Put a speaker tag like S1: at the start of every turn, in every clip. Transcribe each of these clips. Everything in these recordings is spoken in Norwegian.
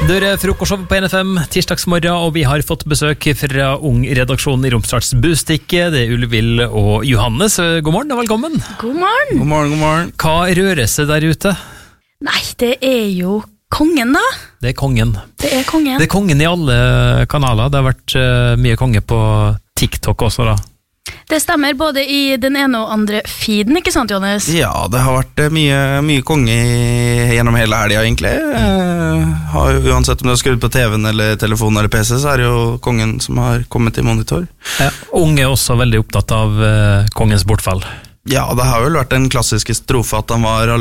S1: Det frokostshow på NFM tirsdagsmorgen, og vi har fått besøk fra Ung-redaksjonen i Romsdals Bustikke. Det Ulvild og Johannes. God morgen og velkommen.
S2: God morgen.
S3: God morgen, god morgen.
S1: Hva rører seg der ute?
S2: Nei, det jo kongen da.
S1: Det kongen.
S2: Det kongen.
S1: Det kongen i alle kanaler. Det har vært mye konge på TikTok også da.
S2: Det stemmer både i den ene og andre feeden, ikke sant, Johannes?
S3: Ja, det har vært mye konge gjennom hele helgen, egentlig. Har jo, uansett om du har skrudd på TV-en eller telefon eller PC, så det jo kongen som har kommet i monitor.
S1: Ja, Unge også veldig opptatt av kongens bortfall.
S3: Ja, det har vel vært den klassiske strofe at han var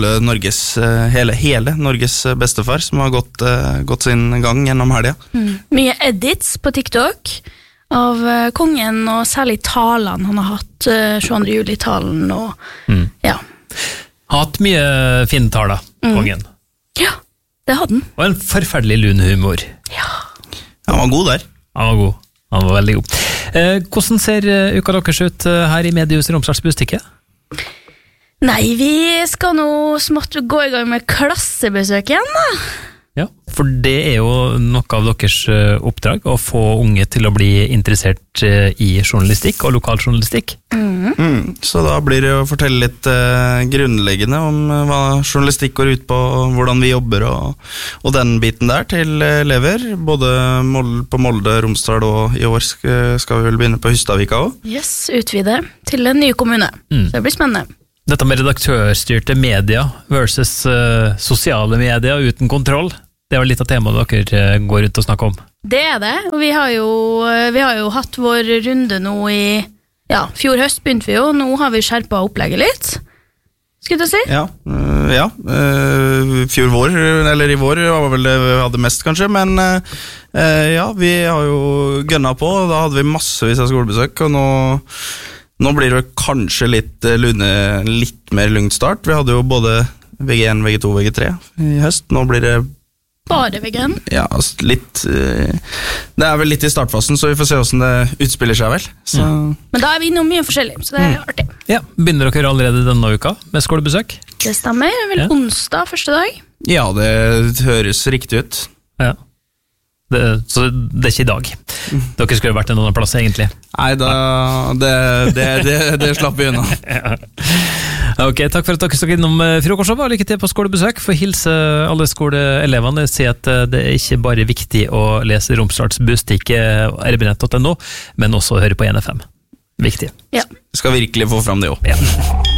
S3: hele Norges bestefar som har gått sin gang gjennom helgen.
S2: Mye edits på TikTok av kongen, og særlig talene han har hatt, 22. juli-talen, og ja.
S1: Hatt mye fine taler, kongen.
S2: Ja, det hadde han.
S1: Og en forferdelig lun humor.
S2: Ja.
S3: Han var god der.
S1: Han var god. Han var veldig god. Hvordan ser uka deres ut her i Mediehuset Romsdals Bustikke?
S2: Nei, vi skal nå smått gå i gang med klassebesøk igjen da.
S1: Ja, for det jo noe av deres oppdrag, å få unge til å bli interessert i journalistikk og lokaljournalistikk.
S3: Så da blir det å fortelle litt grunnleggende om hva journalistikk går ut på, hvordan vi jobber og den biten der til elever, både på Molde, Romsdal, og i år skal vi vel begynne på Hustadvika også.
S2: Yes, utvide til en ny kommune. Så det blir spennende.
S1: Dette med redaktørstyrte media versus sosiale media uten kontroll, det jo litt av temaet dere går ut og snakker om.
S2: Det det, og vi har jo hatt vår runde nå i, fjor høst begynte vi jo, nå har vi skjerpet opplegget litt, skulle du si?
S3: Ja, fjor vår, eller i vår var vel det vi hadde mest kanskje, men ja, vi har jo gønnet på, da hadde vi massevis av skolebesøk, og nå blir det kanskje litt mer lungt start. Vi hadde jo både VG1, VG2, VG3 i høst. Nå blir det
S2: bare VG1? Ja,
S3: litt. Det vel litt i startfasen, så vi får se hvordan det utspiller seg vel. Så.
S2: Men da vi innom mye forskjellig, så det artig.
S1: Ja, begynner dere allerede denne uka med skolebesøk?
S2: Det stemmer, vel onsdag første dag?
S3: Ja, det høres riktig ut.
S1: Ja. Så det ikke i dag. Dere skulle vært en annen plass egentlig.
S3: Nei, det slapp vi unna.
S1: Ok, takk for at dere stakk innom frokostshow. Lykke til på skolebesøk. For hilse alle skoleelevene, si at det ikke bare viktig å lese Romsdals Bustikke rbnett.no, men også høre på NFM. Viktig.
S2: Ja.
S3: Skal virkelig få fram det også.
S1: Ja.